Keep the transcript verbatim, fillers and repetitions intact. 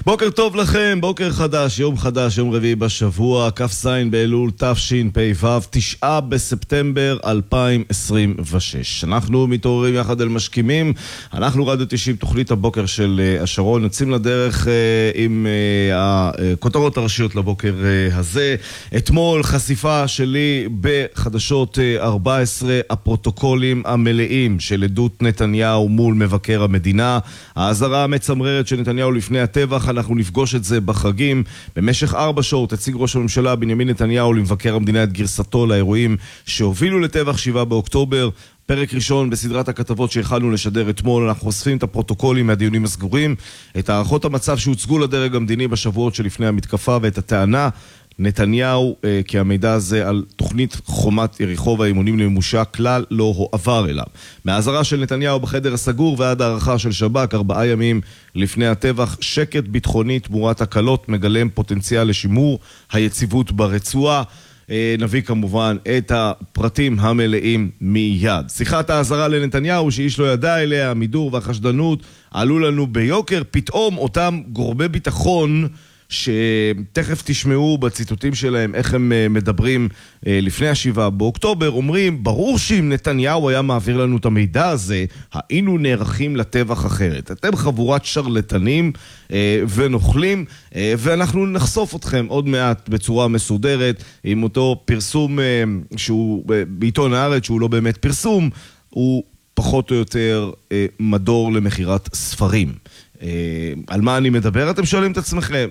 בוקר טוב לכם, בוקר חדש, יום חדש, יום רביעי בשבוע, כ"ז באלול תשפ"ו, תשעה בספטמבר אלפיים עשרים ושש. אנחנו מתעוררים יחד אל משכימים, אנחנו רדיו תשעים, תוכנית הבוקר של השרון, יוצאים לדרך עם הכותרות הראשיות לבוקר הזה. אתמול חשיפה שלי בחדשות ארבע עשרה, הפרוטוקולים המלאים של עדות נתניהו מול מבקר המדינה, האזהרה המצמררת של נתניהו לפני הטבח. אנחנו נפגוש את זה בחגים. במשך ארבע שעות הציג ראש הממשלה בנימין נתניהו למבקר המדינה את גרסתו לאירועים שהובילו לטבח שבעה באוקטובר. פרק ראשון בסדרת הכתבות שהחלנו לשדר אתמול, אנחנו חושפים את הפרוטוקולים מהדיונים הסגורים, את הערכות המצב שהוצגו לדרג המדיני בשבועות שלפני המתקפה, ואת הטענה נתניהו אה, כי המידע הזה על תוכנית חומת יריחו והאימונים למימושה כלל לא הועבר אליו. מהאזהרה של נתניהו בחדר הסגור ועד הערכה של שב"כ ארבעה ימים לפני הטבח, שקט ביטחוני תמורת הקלות מגלם פוטנציאל לשימור היציבות ברצועה. אה, נביא כמובן את הפרטים המלאים מיד. שיחת האזהרה לנתניהו שאיש לא ידע אליה, המידור והחשדנות עלו לנו ביוקר. פתאום אותם גורמי ביטחון שתכף תשמעו בציטוטים שלהם איך הם מדברים לפני השבעה באוקטובר, אומרים, ברור שאם נתניהו היה מעביר לנו את המידע הזה, היינו נערכים לטבח אחרת. אתם חבורת שרלטנים ונוכלים, ואנחנו נחשוף אתכם עוד מעט בצורה מסודרת עם אותו פרסום שהוא בעיתון הארץ, שהוא לא באמת פרסום, הוא פחות או יותר מדור למחירת ספרים. על מה אני מדבר? אתם שואלים את עצמכם.